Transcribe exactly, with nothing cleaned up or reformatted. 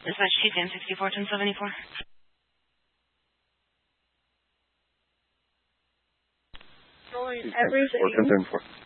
Dispatch T C M sixty-four ten seventy-four. Everything.